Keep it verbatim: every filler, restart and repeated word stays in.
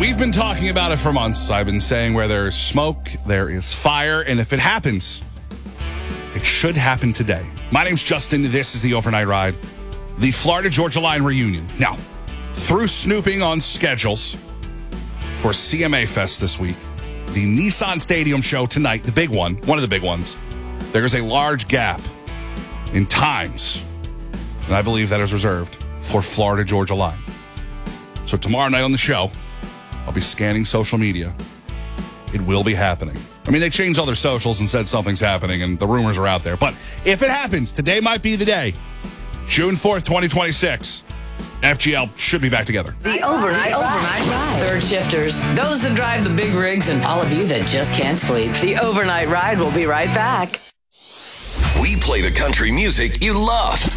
We've been talking about it for months. I've been saying where there is smoke, there is fire, and if it happens, it should happen today. My name's Justin. This is the Overnight Ride, the Florida-Georgia Line reunion. Now, through snooping on schedules for C M A Fest this week, the Nissan Stadium show tonight, the big one, one of the big ones, there's a large gap in times, and I believe that is reserved for Florida-Georgia Line. So tomorrow night on the show, I'll be scanning social media. It will be happening. I mean, they changed all their socials and said something's happening, and the rumors are out there. But if it happens, today might be the day. June fourth, twenty twenty-six. F G L should be back together. The overnight, overnight ride. Third shifters, those that drive the big rigs, and all of you that just can't sleep. The overnight ride will be right back. We play the country music you love.